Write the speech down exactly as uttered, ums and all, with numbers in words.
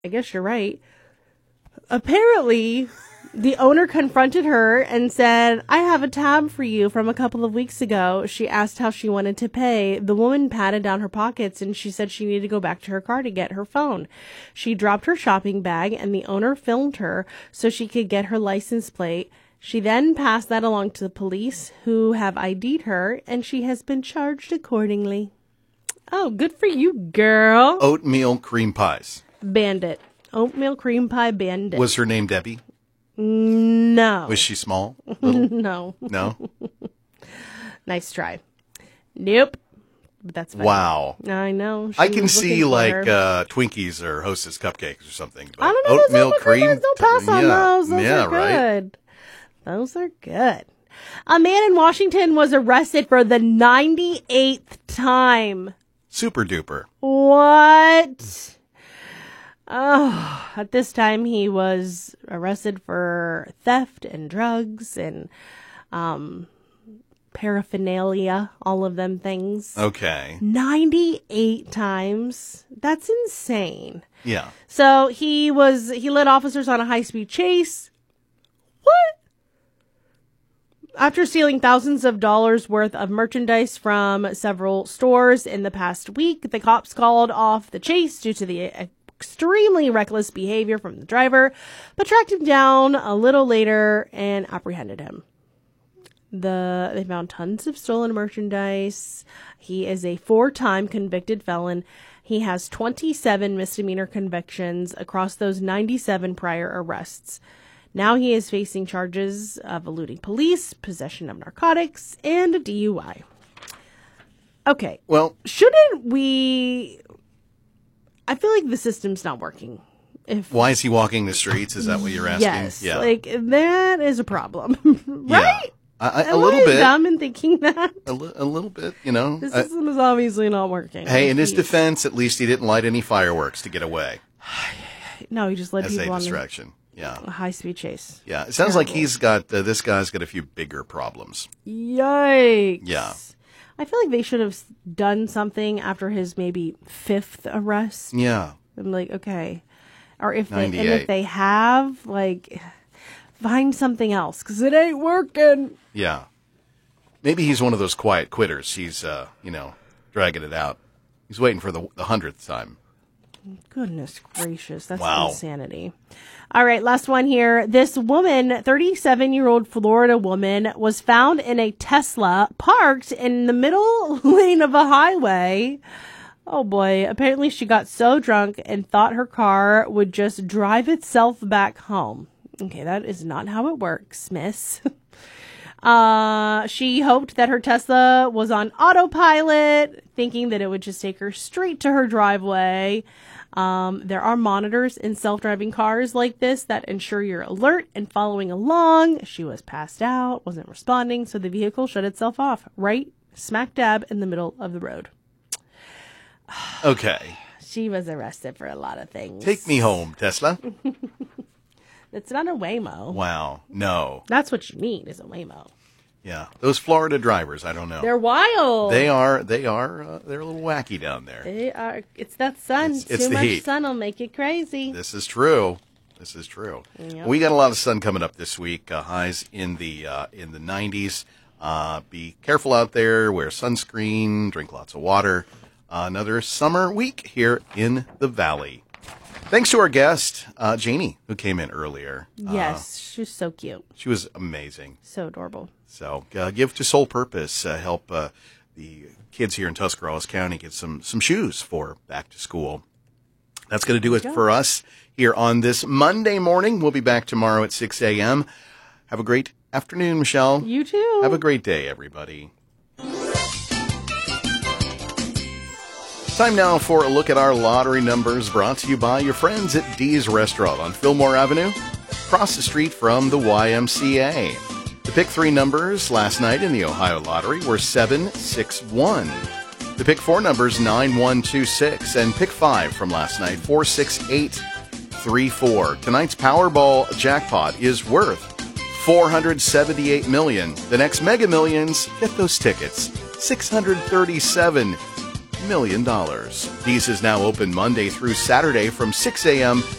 I guess you're right. Apparently, the owner confronted her and said, I have a tab for you from a couple of weeks ago. She asked how she wanted to pay. The woman patted down her pockets and she said she needed to go back to her car to get her phone. She dropped her shopping bag and the owner filmed her so she could get her license plate. She then passed that along to the police, who have I D'd her, and she has been charged accordingly. Oh, good for you, girl. Oatmeal cream pies. Bandit. Oatmeal cream pie bandit. Was her name Debbie? No. Was she small? Little? No. No? Nice try. Nope. But that's fine. Wow. I know. She I can was see looking for like her. uh, Twinkies or Hostess cupcakes or something. But I don't know. oatmeal those cream. cream. Don't pass on yeah. those. Those yeah, are right. good. Those are good. A man in Washington was arrested for the ninety-eighth time. Super duper. What? Oh, at this time he was arrested for theft and drugs and um, paraphernalia, all of them things. Okay. ninety-eight times. That's insane. Yeah. So he was, he led officers on a high-speed chase. What? After stealing thousands of dollars worth of merchandise from several stores in the past week, the cops called off the chase due to the extremely reckless behavior from the driver, but tracked him down a little later and apprehended him. The they found tons of stolen merchandise. He is a four-time convicted felon. He has twenty-seven misdemeanor convictions across those ninety-seven prior arrests. Now he is facing charges of eluding police, possession of narcotics, and a D U I. Okay. Well, shouldn't we... I feel like the system's not working. If why is he walking the streets? Is that what you're asking? Yes. Yeah. Like, that is a problem. Right? Yeah. I, I, a Am little I bit. dumb in thinking that? A, li- a little bit, you know. The I, system is obviously not working. hey, in his Jeez. defense, at least he didn't light any fireworks to get away. No, he just led As a people on distraction. Yeah. a high-speed chase. Yeah. It sounds like he's got, uh, this guy's got a few bigger problems. Yikes. Yeah. I feel like they should have done something after his maybe fifth arrest. Yeah. I'm like, okay. Or if they, and ninety-eight. if they have, like, find something else, because it ain't working. Yeah. Maybe he's one of those quiet quitters. He's, uh, you know, dragging it out. He's waiting for the the hundredth time. Goodness gracious. That's Wow. insanity. All right, last one here. This woman, thirty-seven-year-old Florida woman, was found in a Tesla parked in the middle lane of a highway. Oh boy. Apparently she got so drunk and thought her car would just drive itself back home. Okay, that is not how it works, miss. Uh, she hoped that her Tesla was on autopilot, thinking that it would just take her straight to her driveway. Um, there are monitors in self-driving cars like this that ensure you're alert and following along. She was passed out, wasn't responding, so the vehicle shut itself off right smack dab in the middle of the road. Okay. She was arrested for a lot of things. Take me home, Tesla. It's not a Waymo. Wow. No. That's what you need, is a Waymo. Yeah. Those Florida drivers, I don't know. They're wild. They are, they are, uh, they're a little wacky down there. They are. It's that sun. It's- it's Too the much heat. sun will make you crazy. This is true. This is true. Yep. We got a lot of sun coming up this week. Uh, highs in the uh, in the nineties. Uh, be careful out there. Wear sunscreen. Drink lots of water. Uh, another summer week here in the Valley. Thanks to our guest, uh, Janie, who came in earlier. Yes, she's so cute. Uh, she was amazing. So adorable. So uh, give to Soul Purpose. Uh, help uh, the kids here in Tuscarawas County get some, some shoes for back to school. That's going to do it for us here on this Monday morning. We'll be back tomorrow at six a.m. Have a great afternoon, Michelle. You too. Have a great day, everybody. Time now for a look at our lottery numbers, brought to you by your friends at Dee's Restaurant on Fillmore Avenue, across the street from the Y M C A. The pick three numbers last night in the Ohio Lottery were seven six one. The pick four numbers nine one two six, and pick five from last night four six eight three four. Tonight's Powerball jackpot is worth four hundred seventy-eight million dollars. The next Mega Millions, get those tickets, six hundred thirty-seven million dollars. Dee's is now open Monday through Saturday from six a.m.